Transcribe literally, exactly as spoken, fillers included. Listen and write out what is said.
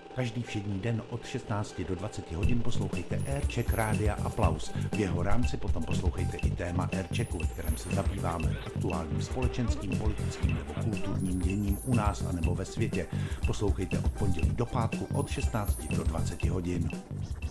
Každý všední den od šestnácti do dvaceti hodin poslouchejte Aircheck Rádia Aplaus. V jeho rámci potom poslouchejte i téma Airchecku, ve kterém se zabýváme aktuálním společenským, politickým nebo kulturním děním u nás a nebo ve světě. Poslouchejte od pondělí do pátku od šestnácti do dvaceti hodin.